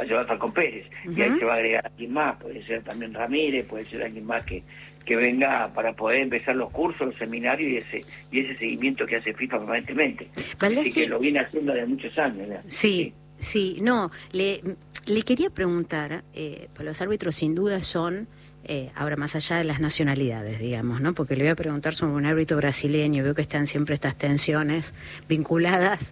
llevar Falcón Pérez, y ahí se va a agregar alguien más, puede ser también Ramírez, puede ser alguien más que venga para poder empezar los cursos, los seminarios y ese seguimiento que hace FIFA permanentemente. Así que lo viene haciendo de muchos años. ¿No? Sí, no, le quería preguntar, pues los árbitros sin duda son, ahora más allá de las nacionalidades, digamos, ¿no? Porque le voy a preguntar sobre un árbitro brasileño, veo que están siempre estas tensiones vinculadas,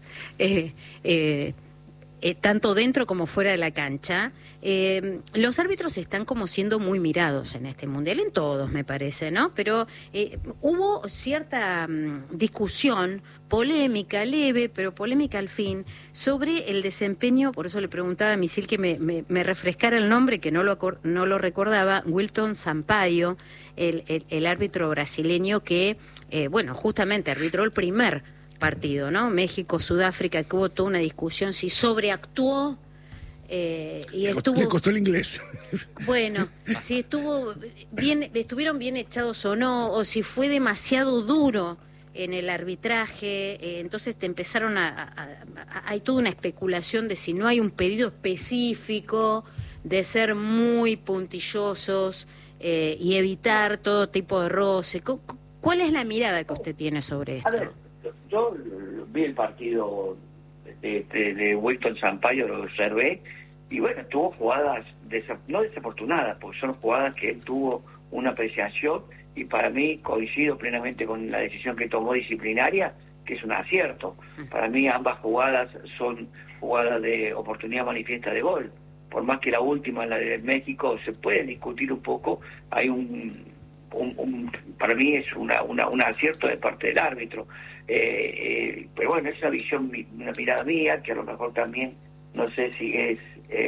tanto dentro como fuera de la cancha. Los árbitros están como siendo muy mirados en este mundial, en todos me parece, ¿no? Pero hubo cierta discusión, polémica, leve, pero polémica al fin, sobre el desempeño, por eso le preguntaba a Misil que me refrescara el nombre, que no lo recordaba, Wilton Sampaio, el árbitro brasileño que, bueno, justamente arbitró el primer partido, ¿no? México-Sudáfrica, que hubo toda una discusión si sobreactuó y le costó el inglés. Bueno, si estuvieron bien echados o no, o si fue demasiado duro en el arbitraje, entonces te empezaron hay toda una especulación de si no hay un pedido específico de ser muy puntillosos y evitar todo tipo de roce. ¿Cuál es la mirada que usted tiene sobre esto? A ver, yo vi el partido de Wilton Sampaio, lo observé, y bueno, tuvo jugadas no desafortunadas, porque son jugadas que él tuvo una apreciación, y para mí coincido plenamente con la decisión que tomó disciplinaria, que es un acierto. Para mí ambas jugadas son jugadas de oportunidad manifiesta de gol. Por más que la última, la de México, se puede discutir un poco, hay para mí es un acierto de parte del árbitro. Pero bueno, esa visión, una mirada mía, que a lo mejor también, no sé si es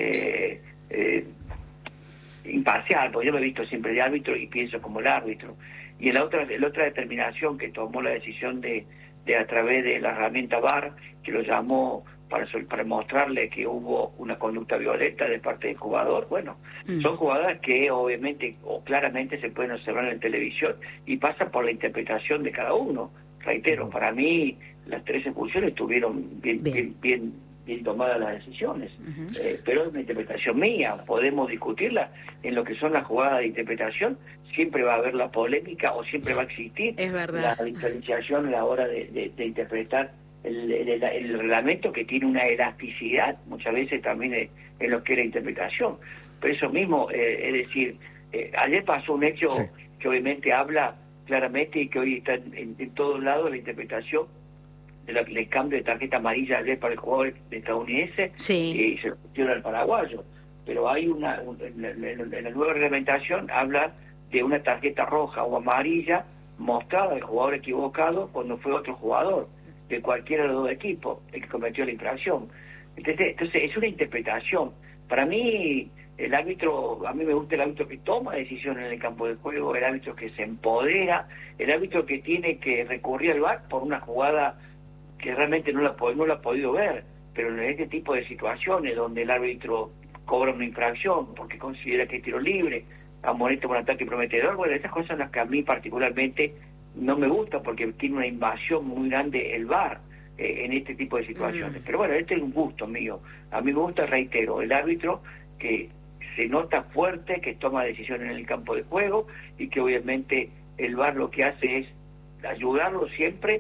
imparcial, porque yo me he visto siempre de árbitro y pienso como el árbitro. Y la otra determinación que tomó la decisión de a través de la herramienta VAR, que lo llamó para mostrarle que hubo una conducta violenta de parte del jugador. Bueno, son jugadas que obviamente o claramente se pueden observar en televisión y pasan por la interpretación de cada uno. Reitero, para mí las 3 expulsiones estuvieron bien tomadas las decisiones, pero es una interpretación mía, podemos discutirla en lo que son las jugadas de interpretación, siempre va a haber la polémica o siempre va a existir la diferenciación a la hora de interpretar el reglamento, que tiene una elasticidad muchas veces también en lo que es la interpretación. Pero eso mismo, es decir, ayer pasó un hecho que obviamente habla claramente y que hoy está en todos lados la interpretación del cambio de tarjeta amarilla ayer para el jugador estadounidense y se lo pusieron al paraguayo. Pero hay en la nueva reglamentación habla de una tarjeta roja o amarilla mostrada al jugador equivocado cuando fue otro jugador de cualquiera de los dos equipos el que cometió la infracción. Entonces es una interpretación. Para mí el árbitro, a mí me gusta el árbitro que toma decisiones en el campo de juego, el árbitro que se empodera, el árbitro que tiene que recurrir al VAR por una jugada que realmente no la ha podido ver, pero en este tipo de situaciones donde el árbitro cobra una infracción porque considera que es tiro libre, amonesta un ataque prometedor, bueno, esas cosas son las que a mí particularmente no me gusta porque tiene una invasión muy grande el VAR en este tipo de situaciones. Pero bueno, este es un gusto mío. A mí me gusta, reitero, el árbitro que se nota fuerte, que toma decisiones en el campo de juego y que obviamente el VAR lo que hace es ayudarlo siempre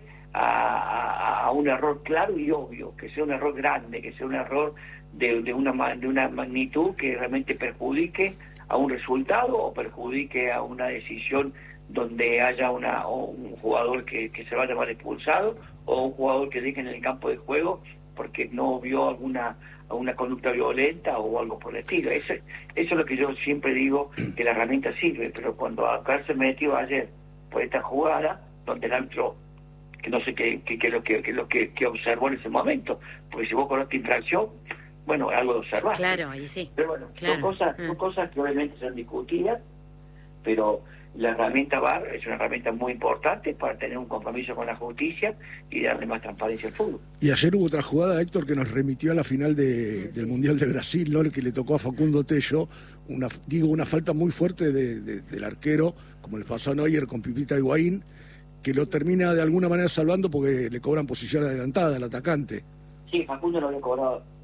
a un error claro y obvio, que sea un error grande, que sea un error de una magnitud que realmente perjudique a un resultado o perjudique a una decisión donde haya un jugador que se vaya mal expulsado o un jugador que deje en el campo de juego porque no vio alguna conducta violenta o algo por el estilo. Eso es lo que yo siempre digo, que la herramienta sirve, pero cuando acá se metió ayer por esta jugada, donde el árbitro, que no sé qué lo que observó en ese momento, porque si vos con esta infracción, bueno, algo de observar. Claro, ahí sí. Pero bueno, claro. son cosas que obviamente son discutidas, pero la herramienta VAR es una herramienta muy importante para tener un compromiso con la justicia y darle más transparencia al fútbol. Y ayer hubo otra jugada, Héctor, que nos remitió a la final del Mundial de Brasil, ¿no? El que le tocó a Facundo Tello, una falta muy fuerte del arquero, como le pasó a Neuer con Pipita Higuaín, que lo termina de alguna manera salvando porque le cobran posición adelantada al atacante. Sí, Facundo no había cobrado